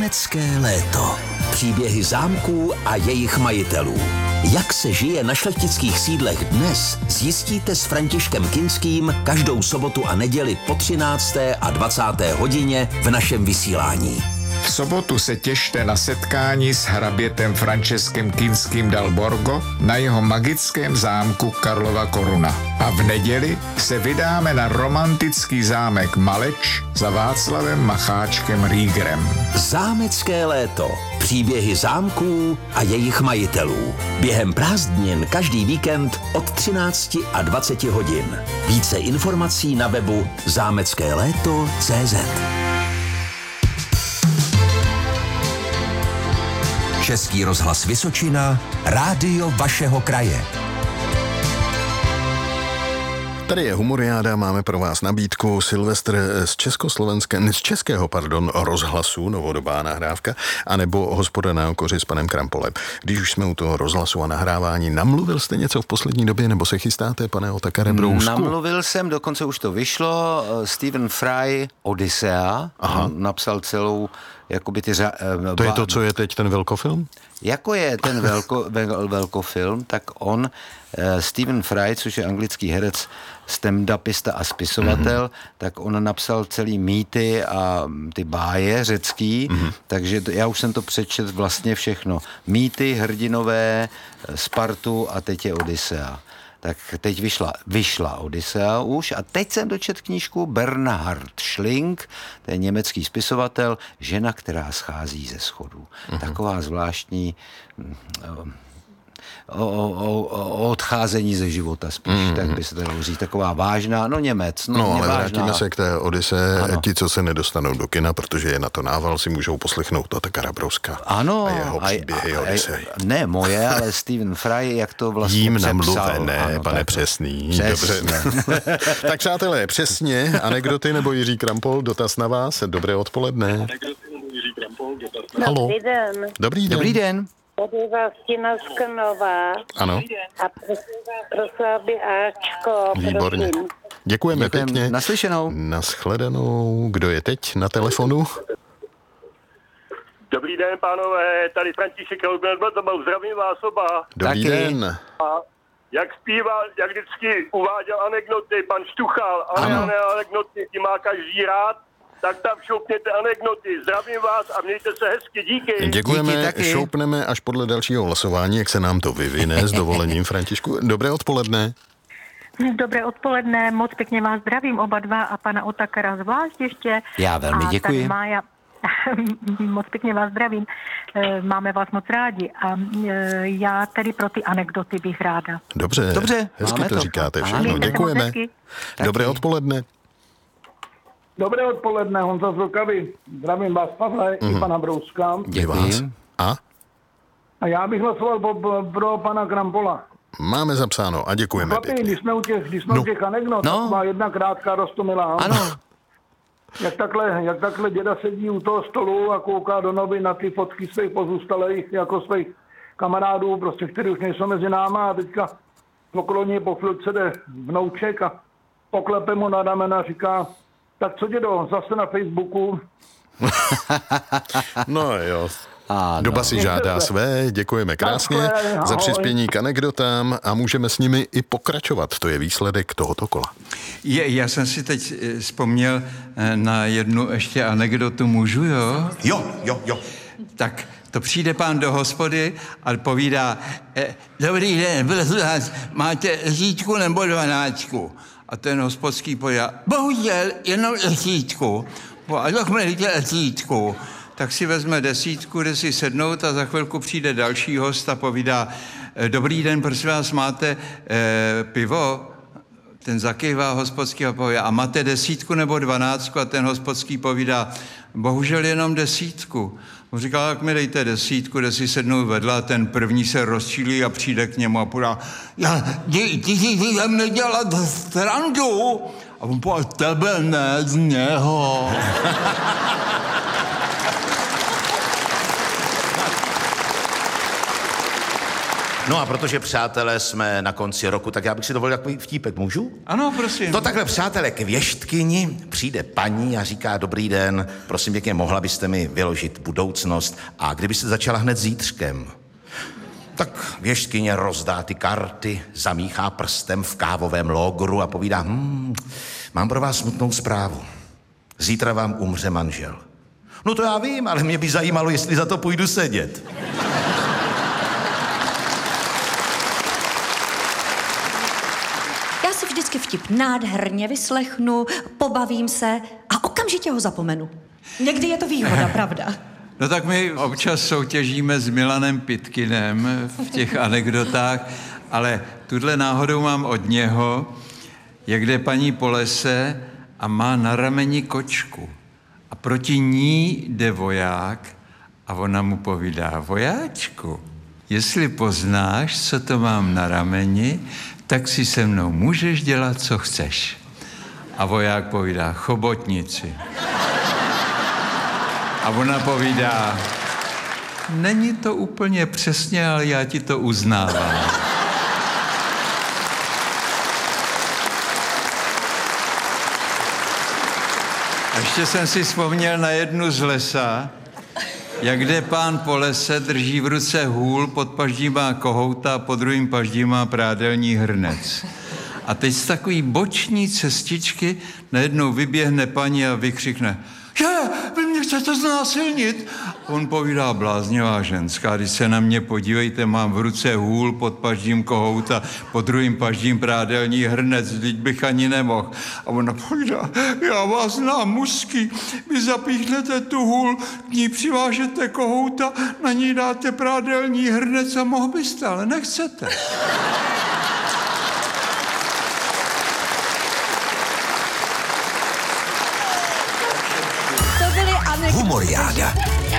Zámecké léto. Příběhy zámků a jejich majitelů. Jak se žije na šlechtických sídlech dnes, zjistíte s Františkem Kinským každou sobotu a neděli po 13. a 20. hodině v našem vysílání. V sobotu se těšte na setkání s hrabětem Františkem Kinským dal Borgo na jeho magickém zámku Karlova Koruna. A v neděli se vydáme na romantický zámek Maleč za Václavem Macháčkem Riegerem. Zámecké léto. Příběhy zámků a jejich majitelů. Během prázdnin každý víkend od 13 a 20 hodin. Více informací na webu zámeckéléto.cz. Český rozhlas Vysočina, rádio vašeho kraje. Tady je Humoriáda, máme pro vás nabídku Silvestr z českého rozhlasu, novodobá nahrávka, anebo Hospoda na okoři s panem Krampolem. Když už jsme u toho rozhlasu a nahrávání, namluvil jste něco v poslední době, nebo se chystáte, pane Otakare Brousku? Namluvil jsem, dokonce už to vyšlo, Stephen Fry, Odyssea, napsal celou, jakoby ty... To je to, co je teď ten velkofilm? Jako je ten velkofilm, tak on, Stephen Fry, což je anglický herec, stand-upista a spisovatel, tak on napsal celý mýty a ty báje řecký, takže já už jsem to přečet vlastně všechno. Mýty, hrdinové, Spartu a teď je Odyssea. Tak teď vyšla Odyssea už a teď jsem dočet knížku Bernhard Schling, to je německý spisovatel, Žena, která schází ze schodů. Taková zvláštní o odcházení ze života spíš, tak by se to dalo říct. Taková vážná, Němec. No ale vážná. Vrátíme se k té Odyse. Ti, co se nedostanou do kina, protože je na to nával, si můžou poslechnout Otakara Brouska. Ano. A jeho příběhy Odysej. Ne moje, ale Stephen Fry, jak to vlastně jím přepsal. namluvené, ano, pane tak, Přesný. Dobře. Tak přátelé, přesně, anekdoty nebo Jiří Krampol, dotaz na vás. Dobré odpoledne. Haló. Dobrý den. Tady Vlastina z Krnova. Ano. A prosila by Ačko, výborně. Prosím. Děkujeme pěkně. Naslyšenou. Naschledanou. Kdo je teď na telefonu? Dobrý den, pánové, tady František Krampol, zdravím vás oba. Dobrý den. A jak zpíval, jak vždycky uváděl anekdoty, pan Štuchal, anekdoty, ty má každý rád, tak tam šoupněte anekdoty. Zdravím vás a mějte se hezky, díky. Děkujeme, šoupneme až podle dalšího hlasování, jak se nám to vyvine s dovolením, Františku. Dobré odpoledne. Dobré odpoledne, moc pěkně vás zdravím oba dva a pana Otakara zvlášť ještě. Já velmi děkuji. Tady Mája, moc pěkně vás zdravím, máme vás moc rádi a já tedy pro ty anekdoty bych ráda. Dobře, hezky to říkáte všechno, děkujeme. Dobré odpoledne. Dobré odpoledne, Honza z Vlkavy. Zdravím vás, Pavle, i pana Brouska. Děkuji. A já bych hlasoval pro pana Krampola. Máme zapsáno a děkujeme pěkně. Když jsme u těch anekdot, tak má jedna krátká roztomilá. Ano. Jak takhle děda sedí u toho stolu a kouká do novin na ty fotky svých pozůstalých, jako svých kamarádů, prostě, kteří už nejsou mezi náma a teďka pokloní po chvilce jde vnouček a poklepe mu na ramena a říká: tak co, dědo, zase na Facebooku? No jo. Doba si žádá své, děkujeme krásně za přispění k anekdotám a můžeme s nimi i pokračovat. To je výsledek tohoto kola. Já jsem si teď vzpomněl na jednu ještě anekdotu, můžu, jo? Jo. Tak to přijde pán do hospody a povídá: dobrý den, prosím vás, máte řítku nebo 12? A ten hospodský povídá: bohužel jenom 10. A tak mějte 10. Tak si vezme 10, jde si sednout a za chvilku přijde další host a povídá: dobrý den, prosím vás, máte pivo? Ten zakývá hospodský a povídá: a máte 10 nebo 12? A ten hospodský povídá: bohužel jenom 10. On říká: tak mi dejte 10, jde si sednout vedle a ten první se rozčílí a přijde k němu a podá: ty si tam nedělat strandu. A on povídá: tebe ne, z něho. No a protože, přátelé, jsme na konci roku, tak já bych si dovolil takový vtípek, můžu? Ano, prosím. To takhle, přátelé, k věštkyni přijde paní a říká: dobrý den, prosím pěkně, mohla byste mi vyložit budoucnost a kdybyste začala hned zítřkem. Tak věštkyně rozdá ty karty, zamíchá prstem v kávovém logru a povídá: mám pro vás smutnou zprávu. Zítra vám umře manžel. No to já vím, ale mě by zajímalo, jestli za to půjdu sedět. Já si vždycky vtip nádherně vyslechnu, pobavím se a okamžitě ho zapomenu. Někdy je to výhoda, pravda? No tak my občas soutěžíme s Milanem Pitkinem v těch anekdotách, ale tuhle náhodou mám od něho, jak jde paní po lese a má na rameni kočku. A proti ní jde voják a ona mu povídá: vojáčku, jestli poznáš, co to mám na rameni, tak si se mnou můžeš dělat, co chceš. A voják povídá: chobotnici. A ona povídá: není to úplně přesně, ale já ti to uznávám. A ještě jsem si vzpomněl na jednu z lesa, jak jde pán po lese, drží v ruce hůl, pod paždí má kohouta a pod druhým paždí má prádelní hrnec. A teď z takový boční cestičky najednou vyběhne paní a vykřikne: vy mě chcete znásilnit? On povídá: bláznivá ženská, když se na mě podívejte, mám v ruce hůl, pod paždím kohouta, pod druhým paždím prádelní hrnec, vždyť bych ani nemohl. A ona povídá: já vás znám mužský, vy zapíchnete tu hůl, k ní přivážete kohouta, na ní dáte prádelní hrnec a mohl byste, ale nechcete. Humoriáda.